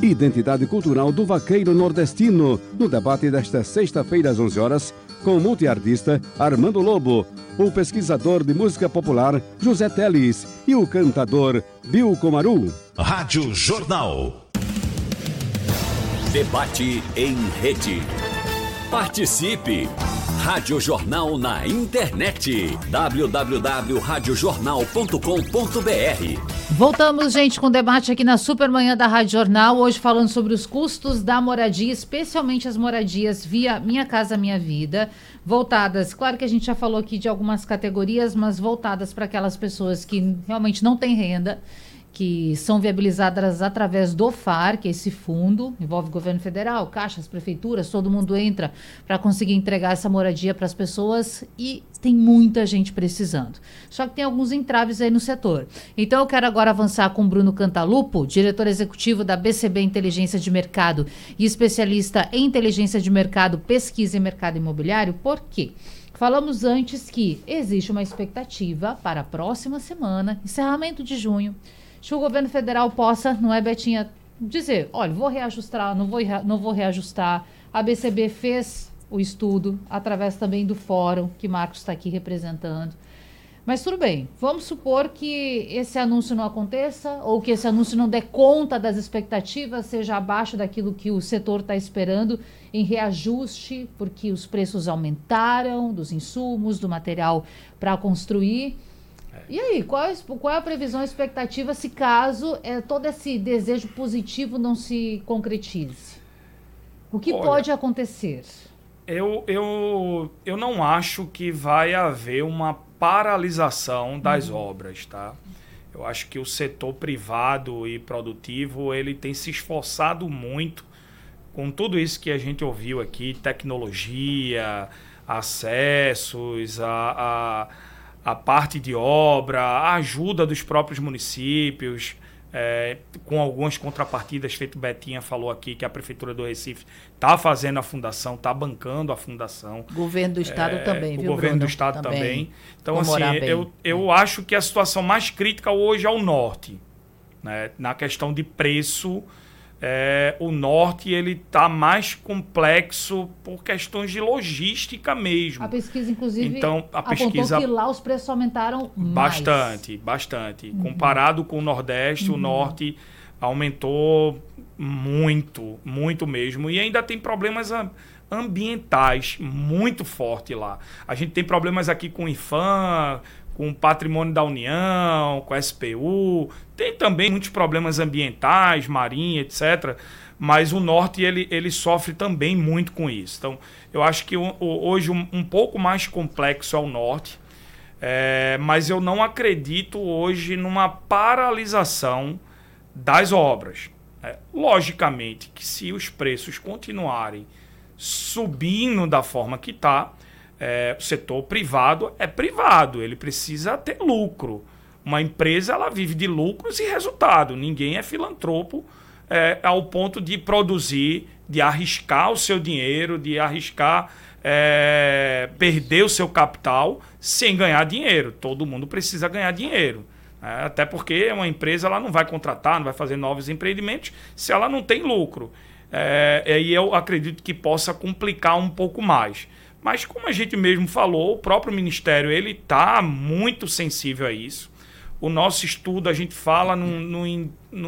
identidade cultural do vaqueiro nordestino, no debate desta sexta-feira às 11 horas, com o multiartista Armando Lobo, o pesquisador de música popular José Teles e o cantador Bill Comaru. Rádio Jornal. Debate em rede. Participe! Rádio Jornal na internet. www.radiojornal.com.br. Voltamos, gente, com o debate aqui na Supermanhã da Rádio Jornal. Hoje falando sobre os custos da moradia, especialmente as moradias via Minha Casa Minha Vida. Voltadas, claro que a gente já falou aqui de algumas categorias, mas voltadas para aquelas pessoas que realmente não têm renda, que são viabilizadas através do FAR, que é esse fundo, envolve governo federal, caixas, prefeituras, todo mundo entra para conseguir entregar essa moradia para as pessoas e tem muita gente precisando. Só que tem alguns entraves aí no setor. Então eu quero agora avançar com o Bruno Cantalupo, diretor executivo da BCB Inteligência de Mercado e especialista em inteligência de mercado, pesquisa e mercado imobiliário. Por quê? Falamos antes que existe uma expectativa para a próxima semana, encerramento de junho, que o governo federal possa, não é, Betinha, dizer, olha, vou reajustar, não vou reajustar. A BCB fez o estudo através também do fórum que Marcos está aqui representando. Mas tudo bem, vamos supor que esse anúncio não aconteça ou que esse anúncio não dê conta das expectativas, seja abaixo daquilo que o setor está esperando em reajuste, porque os preços aumentaram dos insumos, do material para construir. E aí, qual é a previsão, a expectativa, se caso todo esse desejo positivo não se concretize? O que pode acontecer? Eu não acho que vai haver uma paralisação das obras, tá? Eu acho que o setor privado e produtivo, ele tem se esforçado muito com tudo isso que a gente ouviu aqui, tecnologia, acessos, a parte de obra, a ajuda dos próprios municípios, com algumas contrapartidas, feito Betinha falou aqui, que a Prefeitura do Recife está fazendo a fundação, está bancando a fundação. O governo do Estado também, viu, O governo Bruno? do Estado também. Então, Vamos assim, eu acho que a situação mais crítica hoje é o norte, né? Na questão de preço, o norte ele está mais complexo por questões de logística mesmo. A pesquisa, inclusive, então, apontou que lá os preços aumentaram mais. Bastante. Comparado com o Nordeste, o Norte aumentou muito mesmo. E ainda tem problemas ambientais muito fortes lá. A gente tem problemas aqui com o IFAM, com o Patrimônio da União, com a SPU, tem também muitos problemas ambientais, marinha, etc. Mas o Norte, ele sofre também muito com isso. Então, eu acho que hoje um pouco mais complexo é o Norte, mas eu não acredito hoje numa paralisação das obras. Logicamente que se os preços continuarem subindo da forma que está, o setor privado é privado, ele precisa ter lucro. Uma empresa, ela vive de lucros e resultado. Ninguém é filantropo ao ponto de produzir, de arriscar o seu dinheiro, de arriscar perder o seu capital sem ganhar dinheiro. Todo mundo precisa ganhar dinheiro. Até porque uma empresa ela não vai contratar, não vai fazer novos empreendimentos se ela não tem lucro. E eu acredito que possa complicar um pouco mais. Mas, como a gente mesmo falou, o próprio Ministério está muito sensível a isso. O nosso estudo, a gente fala num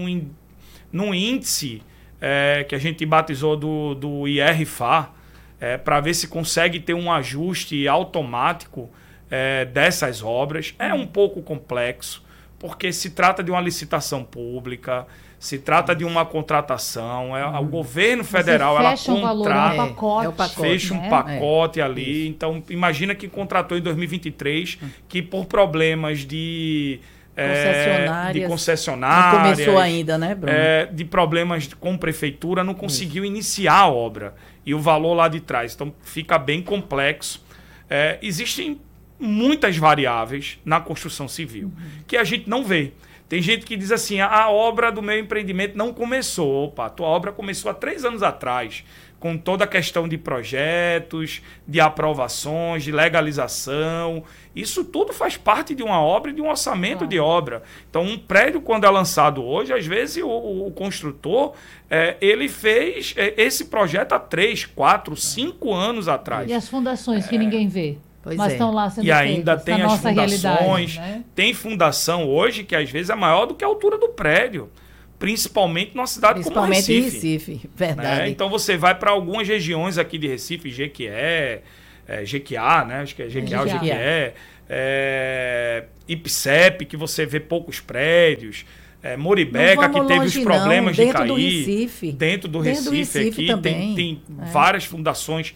índice que a gente batizou do IRFA, para ver se consegue ter um ajuste automático dessas obras. É um pouco complexo, porque se trata de uma licitação pública, se trata de uma contratação, o governo federal ela contrata, fecha um pacote ali. Então, imagina que contratou em 2023, que por problemas de concessionárias, não começou ainda, né, Bruno? De problemas com prefeitura, não conseguiu iniciar a obra. E o valor lá de trás. Então, fica bem complexo. Existem muitas variáveis na construção civil que a gente não vê. Tem gente que diz assim, a obra do meu empreendimento não começou. Opa, a tua obra começou há 3 anos atrás, com toda a questão de projetos, de aprovações, de legalização. Isso tudo faz parte de uma obra e de um orçamento de obra. Então, um prédio, quando é lançado hoje, às vezes o construtor, ele fez esse projeto há 3, 4, 5 anos atrás. E as fundações que ninguém vê? Mas estão lá sendo e ainda feitas, tem as fundações, né? Tem fundação hoje que às vezes é maior do que a altura do prédio, principalmente numa cidade como Recife. Recife, verdade. Né? Então você vai para algumas regiões aqui de Recife, Jequiá, né? Acho que é Jequiá ou Jequié, Ipsep, que você vê poucos prédios, Moribeca, que teve os problemas de cair. Dentro do Recife aqui, tem várias fundações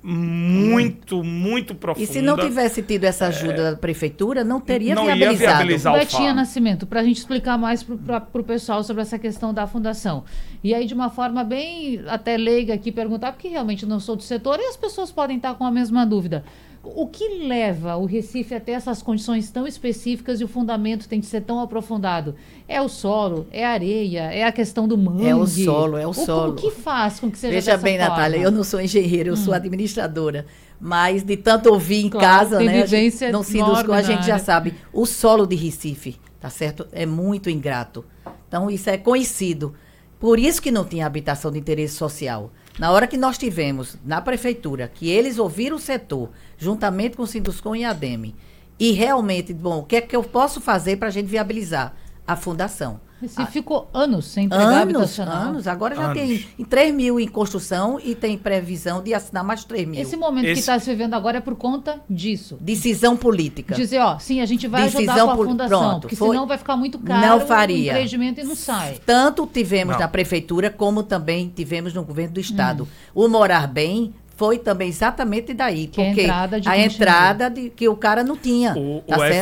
muito profunda. E se não tivesse tido essa ajuda da prefeitura, não teria viabilizado. Ia viabilizar Betinha Nascimento, para a gente explicar mais para o pessoal sobre essa questão da fundação. E aí, de uma forma bem até leiga aqui, perguntar, porque realmente não sou do setor, e as pessoas podem estar com a mesma dúvida. O que leva o Recife a ter essas condições tão específicas e o fundamento tem que ser tão aprofundado? É o solo, é a areia, é a questão do mangue? É o solo, é o solo. O que faz com que seja Veja bem, forma? Natália, eu não sou engenheira, eu sou administradora. Mas de tanto ouvir em casa, né? Não se induscou, a gente já sabe. O solo de Recife, tá certo? É muito ingrato. Então, isso é conhecido. Por isso que não tinha habitação de interesse social. Na hora que nós tivemos na prefeitura, que eles ouviram o setor, juntamente com o Sinduscom e a ADEME, e realmente, bom, o que é que eu posso fazer para a gente viabilizar? A fundação. Você ficou anos sem entregar habitacional. Anos. Agora já tem 3 mil em construção e tem previsão de assinar mais 3 mil. Esse momento que está se vivendo agora é por conta disso. Decisão política. Dizer, sim, a gente vai ajudar com a fundação, porque senão vai ficar muito caro o empreendimento e não sai. Tanto tivemos na prefeitura, como também tivemos no governo do estado. O Morar Bem foi também exatamente daí, que porque a entrada de que o cara não tinha. O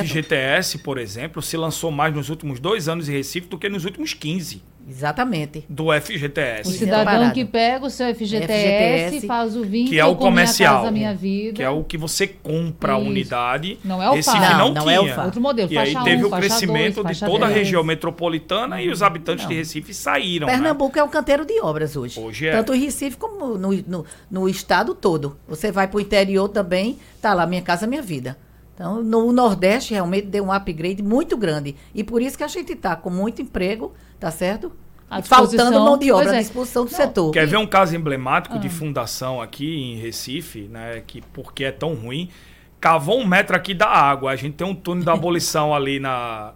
FGTS, por exemplo, se lançou mais nos últimos 2 anos em Recife do que nos últimos 15. Exatamente. Do FGTS. O cidadão que pega o seu FGTS faz o vínculo que é o comercial, Minha Casa Minha Vida. Que é o que você compra a unidade. Não é o Recife não tinha. É o outro modelo. E aí teve o crescimento de toda a região metropolitana e os habitantes de Recife saíram. Pernambuco é um canteiro de obras hoje. Hoje é. Tanto em Recife como no estado todo. Você vai para o interior também, tá lá, Minha Casa Minha Vida. Então, no Nordeste, realmente deu um upgrade muito grande. E por isso que a gente está com muito emprego, tá certo? Faltando mão de obra à disposição do setor. Quer ver um caso emblemático de fundação aqui em Recife, né? Que porque é tão ruim, cavou 1 metro aqui da água. A gente tem um túnel da abolição ali na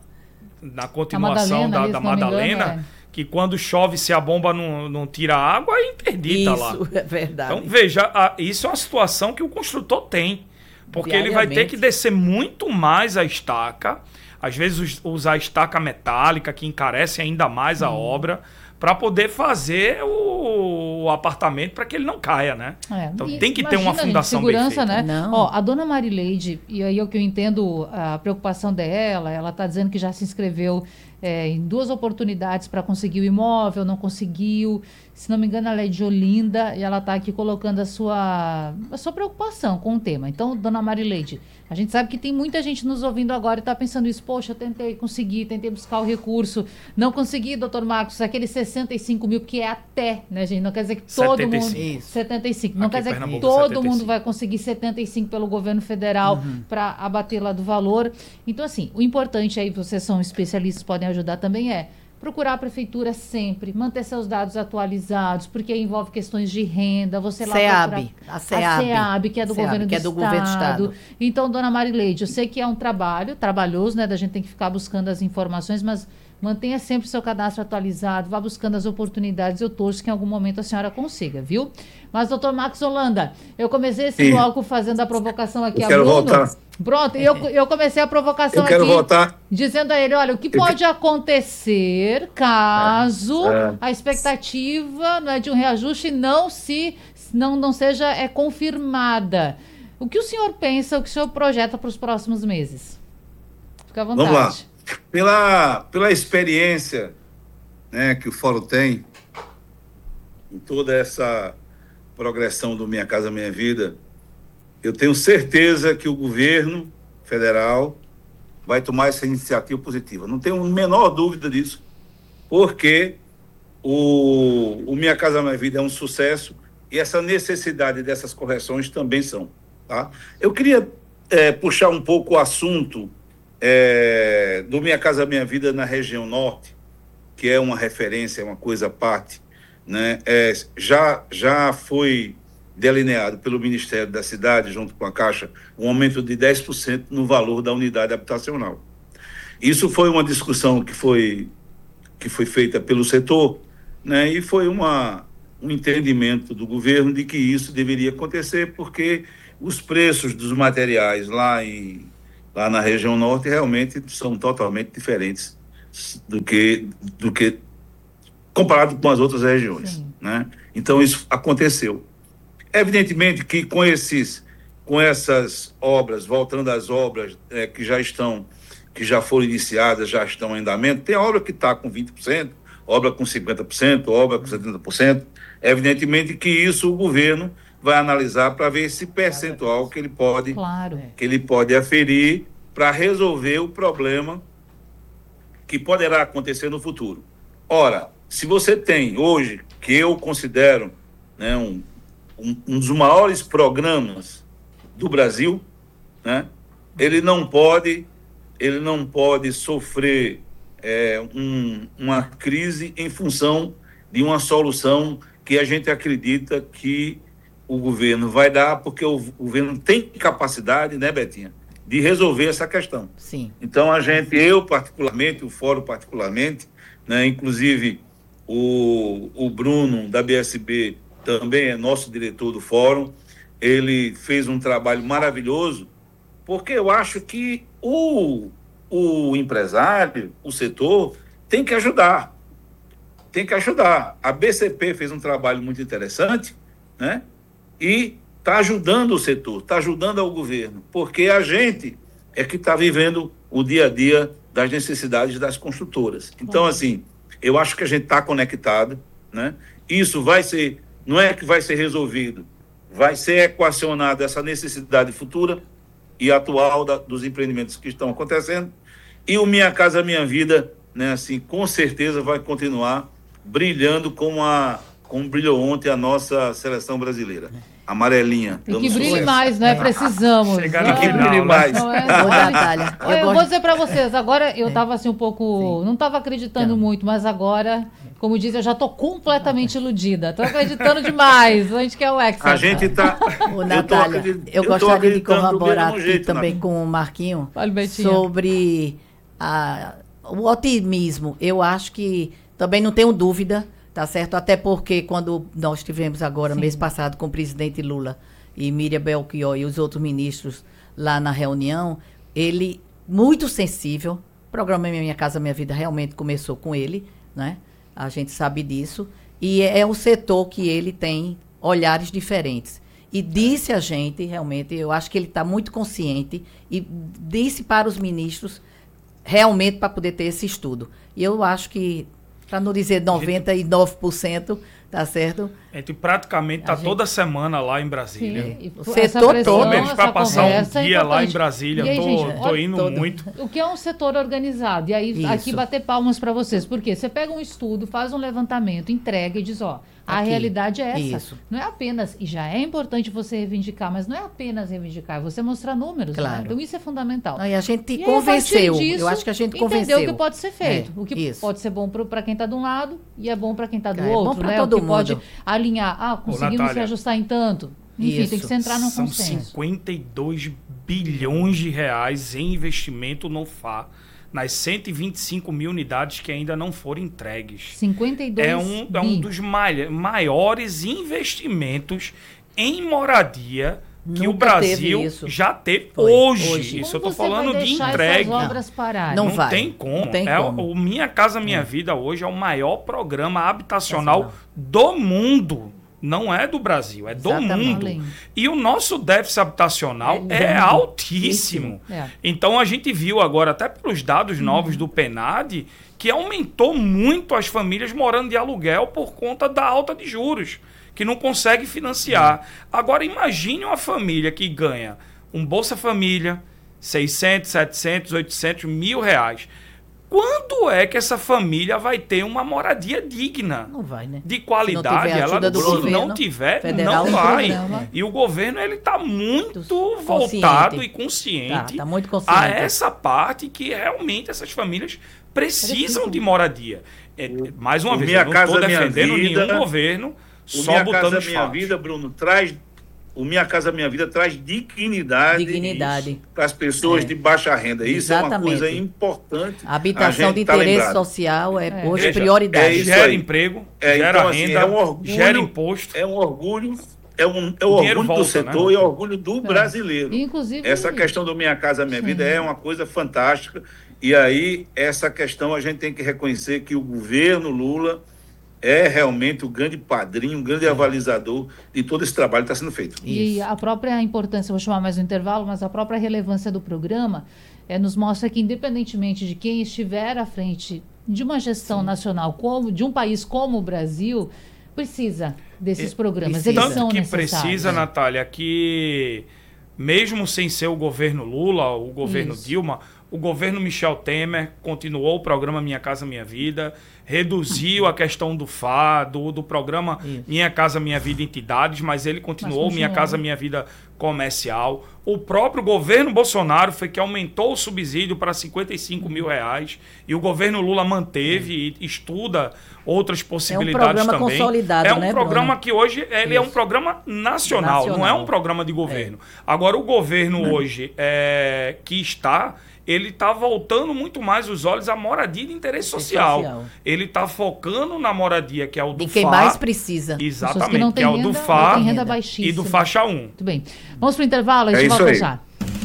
continuação da Madalena. Que quando chove, se a bomba não tira a água, aí interdita lá. Isso, é verdade. Então, veja, isso é uma situação que o construtor tem. Porque ele vai ter que descer muito mais a estaca, às vezes usar estaca metálica, que encarece ainda mais a obra, para poder fazer o apartamento para que ele não caia, né? Então tem que ter uma fundação bem feita. Né? A dona Marileide, e aí é o que eu entendo a preocupação dela, ela está dizendo que já se inscreveu em 2 oportunidades para conseguir o imóvel, não conseguiu. Se não me engano, ela é de Olinda e ela está aqui colocando a sua preocupação com o tema. Então, dona Marileide, a gente sabe que tem muita gente nos ouvindo agora e está pensando isso. Poxa, eu tentei buscar o recurso, não consegui, doutor Marcos, aqueles 65 mil, que é até, né, gente? Não quer dizer que todo 75. Mundo... 75. Não quer dizer que todo mundo vai conseguir 75 pelo governo federal para abater lá do valor. Então, assim, o importante aí, vocês são especialistas, podem ajudar também, procurar a prefeitura sempre, manter seus dados atualizados, porque envolve questões de renda, você lá SEAB, a SEAB, que é do governo do Estado. Então, dona Marileide, eu sei que é um trabalho trabalhoso, né, da gente tem que ficar buscando as informações, mas mantenha sempre o seu cadastro atualizado, vá buscando as oportunidades, eu torço que em algum momento a senhora consiga, viu? Mas, doutor Marcos Holanda, eu comecei esse bloco fazendo a provocação aqui a Bruno. Voltar. Pronto, eu comecei a provocação aqui dizendo a ele, olha, o que pode acontecer caso a expectativa, não é, de um reajuste não seja confirmada. O que o senhor pensa, o que o senhor projeta para os próximos meses? Fica à vontade. Vamos lá. Pela experiência, né, que o Fórum tem em toda essa progressão do Minha Casa Minha Vida, eu tenho certeza que o governo federal vai tomar essa iniciativa positiva. Não tenho a menor dúvida disso, porque o Minha Casa Minha Vida é um sucesso e essa necessidade dessas correções também são. Tá? Eu queria puxar um pouco o assunto do Minha Casa Minha Vida na região norte, que é uma referência, uma coisa à parte, né? Já foi delineado pelo Ministério da Cidade, junto com a Caixa, um aumento de 10% no valor da unidade habitacional. Isso foi uma discussão que foi feita pelo setor, né? E foi um entendimento do governo de que isso deveria acontecer, porque os preços dos materiais lá na região norte realmente são totalmente diferentes do que comparado com as outras regiões, né? Então isso aconteceu. Evidentemente que com essas obras, voltando às obras que já foram iniciadas, já estão em andamento, tem obra que está com 20%, obra com 50%, obra com 70%. Evidentemente que isso o governo vai analisar para ver esse percentual que ele pode aferir para resolver o problema que poderá acontecer no futuro. Ora, se você tem hoje, que eu considero, né, um dos maiores programas do Brasil, né, ele não pode sofrer uma crise em função de uma solução que a gente acredita que o governo vai dar, porque o governo tem capacidade, né, Betinha, de resolver essa questão. Sim. Então, eu particularmente, o Fórum particularmente, né, inclusive o Bruno, da BSB, também é nosso diretor do Fórum, ele fez um trabalho maravilhoso, porque eu acho que o empresário, o setor, tem que ajudar. A BCP fez um trabalho muito interessante, né? E está ajudando o setor, está ajudando ao governo, porque a gente é que está vivendo o dia a dia das necessidades das construtoras. Então, assim, eu acho que a gente está conectado, né? Isso não é que vai ser resolvido, vai ser equacionada essa necessidade futura e atual dos empreendimentos que estão acontecendo, e o Minha Casa Minha Vida, né, assim, com certeza vai continuar brilhando como brilhou ontem a nossa seleção brasileira. Amarelinha. E que brilhe mais, né? Precisamos. Chegar no final, mais. Natália. Eu vou dizer para vocês, agora eu estava assim um pouco... Não estava acreditando muito, mas agora, como diz, eu já estou completamente iludida. Estou acreditando demais. A gente quer o Hexa. A gente está... Natália, eu gostaria de corroborar aqui também com o Marquinho sobre o otimismo. Eu acho que também não tenho dúvida, tá certo? Até porque quando nós tivemos agora, mês passado, com o presidente Lula e Miriam Belchior e os outros ministros lá na reunião, ele, muito sensível, o programa Minha Casa Minha Vida realmente começou com ele, né? A gente sabe disso. E é um setor que ele tem olhares diferentes. E disse a gente, realmente, eu acho que ele está muito consciente e disse para os ministros, realmente, para poder ter esse estudo. E eu acho que, para não dizer 99%, tá certo? A gente praticamente está toda semana lá em Brasília. O setor todo. Para passar um dia lá em Brasília, estou indo muito. O que é um setor organizado? E aí, aqui bater palmas para vocês. Por quê? Você pega um estudo, faz um levantamento, entrega e diz, a realidade é essa. Isso. Não é apenas, e já é importante você reivindicar, mas não é apenas reivindicar, é você mostrar números. Claro. Né? Então isso é fundamental. E a gente convenceu. Disso, eu acho que a gente convenceu. Entendeu o que pode ser feito. O que pode ser bom para quem está de um lado e é bom para quem está do outro. É bom para né? todo o que mundo. Pode alinhar. Conseguimos se ajustar em tanto. Enfim, tem que se entrar num São consenso. 52 bilhões de reais em investimento no FA, nas 125 mil unidades que ainda não foram entregues. 52 É um dos maiores investimentos em moradia que o Brasil já teve hoje. Isso eu estou falando de entrega. Obras pararem? Não tem como. O Minha Casa Minha Vida hoje é o maior programa habitacional do mundo. Não é do Brasil, é do mundo. E o nosso déficit habitacional é altíssimo. Então, a gente viu agora, até pelos dados novos do PNAD, que aumentou muito as famílias morando de aluguel por conta da alta de juros, que não consegue financiar. Agora, imagine uma família que ganha um Bolsa Família, 600, 700, 800, R$1.000. Quando é que essa família vai ter uma moradia digna? Não vai, né? De qualidade. Se não tiver, não vai. E o governo está muito voltado e consciente, tá muito consciente a essa parte que realmente essas famílias precisam de moradia. Mais uma vez, eu não estou defendendo nenhum governo, só botando os Minha Vida, Bruno, o Minha Casa Minha Vida traz dignidade para as pessoas de baixa renda. Isso é uma coisa importante. A habitação de interesse social hoje prioridade. Gera emprego, gera renda, gera imposto. É um orgulho do setor, né? E é orgulho do brasileiro. Inclusive, essa questão do Minha Casa Minha Vida é uma coisa fantástica. E aí, essa questão a gente tem que reconhecer que o governo Lula é realmente o grande padrinho, um grande avalizador de todo esse trabalho que está sendo feito. E a própria importância, vou chamar mais um intervalo, mas a própria relevância do programa nos mostra que, independentemente de quem estiver à frente de uma gestão nacional, de um país como o Brasil, precisa desses programas. Eles são necessários. Precisa, Natália, que mesmo sem ser o governo Lula, o governo Dilma, o governo Michel Temer continuou o programa Minha Casa Minha Vida, reduziu a questão do do programa Minha Casa Minha Vida Entidades, mas ele continuou Minha Casa Minha Vida Comercial. O próprio governo Bolsonaro foi que aumentou o subsídio para R$55 mil e o governo Lula manteve e estuda outras possibilidades também. É um programa consolidado, É um programa que hoje é um programa nacional, não é um programa de governo. Agora, o governo hoje ele está voltando muito mais os olhos à moradia de interesse social. Ele está focando na moradia, que é o do FA. De quem mais precisa. Exatamente, que é o do FA e do faixa 1. Muito bem. Vamos para o intervalo, a gente volta já.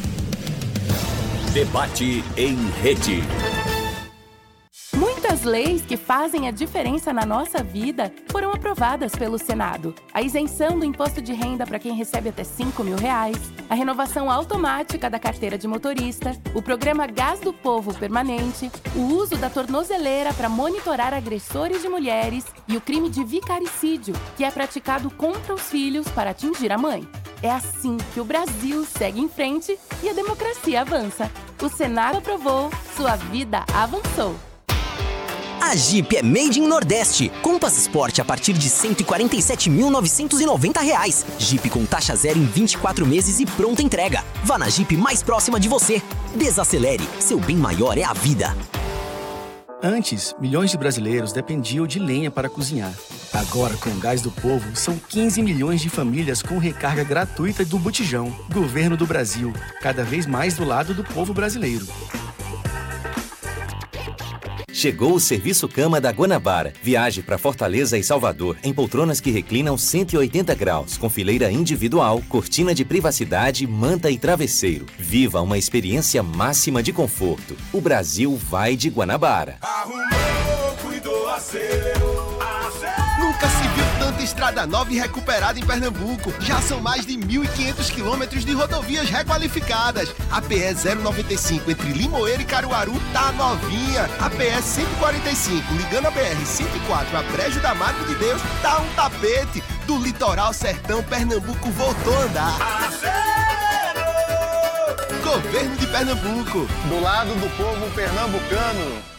Debate em rede. Muitas leis que fazem a diferença na nossa vida foram aprovadas pelo Senado. A isenção do imposto de renda para quem recebe até R$5 mil, a renovação automática da carteira de motorista, o programa Gás do Povo permanente, o uso da tornozeleira para monitorar agressores de mulheres e o crime de vicaricídio, que é praticado contra os filhos para atingir a mãe. É assim que o Brasil segue em frente e a democracia avança. O Senado aprovou, sua vida avançou. A Jeep é Made in Nordeste, com Passaporte a partir de R$ 147.990. Jeep com taxa zero em 24 meses e pronta entrega. Vá na Jeep mais próxima de você. Desacelere, seu bem maior é a vida. Antes, milhões de brasileiros dependiam de lenha para cozinhar. Agora, com o Gás do Povo, são 15 milhões de famílias com recarga gratuita do Botijão. Governo do Brasil, cada vez mais do lado do povo brasileiro. Chegou o Serviço Cama da Guanabara. Viaje para Fortaleza e Salvador em poltronas que reclinam 180 graus, com fileira individual, cortina de privacidade, manta e travesseiro. Viva uma experiência máxima de conforto. O Brasil vai de Guanabara. Arrumou, cuidou, acerou. Nunca se viu tanta estrada nova e recuperada em Pernambuco. Já são mais de 1.500 quilômetros de rodovias requalificadas. A PE 095 entre Limoeiro e Caruaru tá novinha. A PE 145 ligando a BR 104 a Brejo da Madre de Deus tá um tapete. Do litoral sertão, Pernambuco voltou a andar. Governo de Pernambuco. Do lado do povo pernambucano.